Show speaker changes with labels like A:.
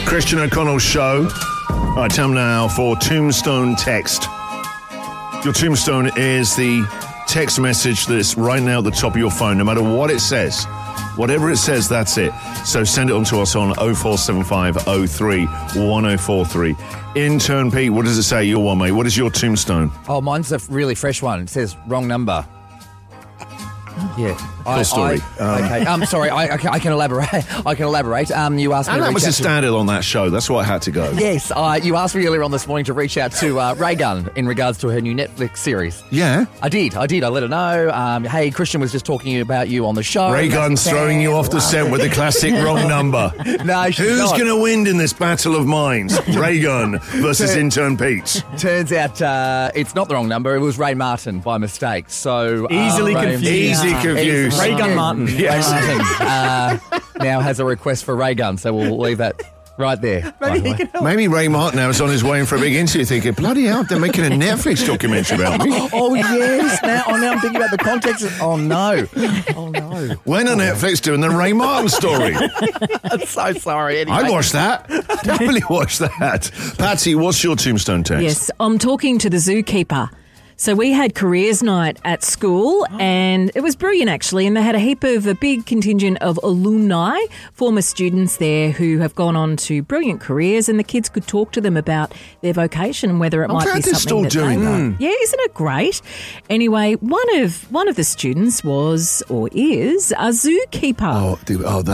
A: Christian O'Connell Show. All right, time now for Tombstone Text. Your tombstone is the text message that's right now at the top of your phone, no matter what it says. Whatever it says, that's it. So send it on to us on 0475 03 1043. Intern Pete, what does it say? Your one, mate. What is your tombstone?
B: Oh, mine's a really fresh one. It says wrong number. Yeah.
A: Full story.
B: Okay. Sorry. I can elaborate. You asked me.
A: And
B: to
A: that
B: reach
A: was
B: out
A: a standard on that show. That's why I had to go.
B: Yes. You asked me earlier on this morning to reach out to Ray Gunn in regards to her new Netflix series.
A: Yeah.
B: I did. I let her know. Hey, Christian was just talking about you on the show.
A: Ray Gunn's throwing you off the scent with the classic wrong number.
B: No, she's
A: Who's
B: not.
A: going to win in this battle of minds? Ray Gunn versus Intern Pete.
B: Turns out it's not the wrong number. It was Ray Martin by mistake. So
C: Easily confused.
A: Easy confused.
C: Ray Gun Martin.
A: Yes.
B: Ray Martin now has a request for Ray Gun, so we'll leave that right there.
A: Maybe Ray Martin now is on his way in for a big interview thinking, bloody hell, they're making a Netflix documentary about me.
B: Oh, yes. Now I'm thinking about the context. Oh, no.
A: When are Netflix doing the Ray Martin story?
B: I'm so sorry. Anyway.
A: I'd watch that. Definitely watch that. Patsy, what's your tombstone text?
D: Yes, I'm talking to the zookeeper. So we had careers night at school and it was brilliant actually, and they had a big contingent of alumni, former students there who have gone on to brilliant careers, and the kids could talk to them about their vocation and whether it might
A: glad
D: be
A: they're
D: something
A: still
D: that
A: doing that.
D: Yeah, isn't it great? Anyway, one of the students was or is a zookeeper.
A: Oh,